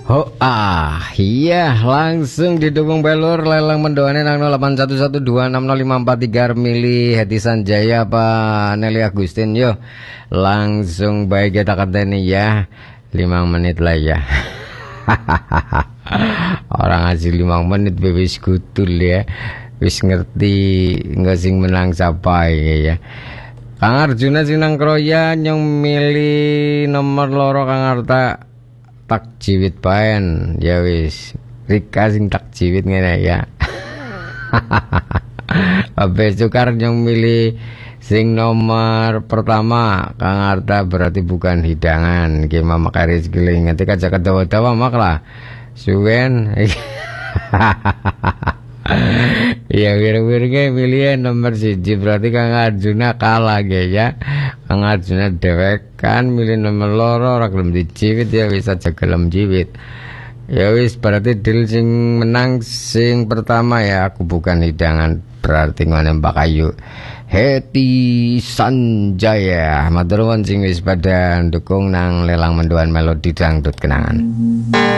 Oh iya langsung didukung pelur lelang mendoane nang 0811260543 milih Heti Sanjaya Pak Nelly Agustin yo langsung baik kita katanya ya 5 menit lah ya. Orang hasil 5 menit wis gutul ya, wis ngerti nggak sing menang siapa ya. Kang Arjuna Sinang Kroya nyong milih nomor loro Kang Arta tak jiwit paen ya wis Rika sing tak jiwit ngene ya. Abe Sukar yang milih sing nomor pertama Kang Arta berarti bukan hidangan ki mama karis giling ngerti kaca dawa-dawa mak lah suwen. Ya kira-kira milih nomor 1 berarti Kang Arjuna kalah ya. Kang Arjuna dewekan milih nomor loro ora gelem dijiwit ya wis aja gelem jiwit. Ya wis berarti deal sing menang sing pertama ya aku bukan hidangan berarti ngene Mbak Ayu Heti Sanjaya matur nuwun sing wis pada dukung nang lelang mendoan melodi dangdut kenangan.